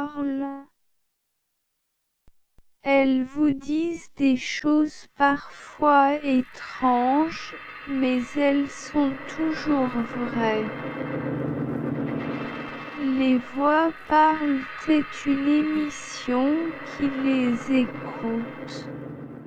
parlent. Elles vous disent des choses parfois étranges, mais elles sont toujours vraies. Les voix parlent est une émission qui les écoute.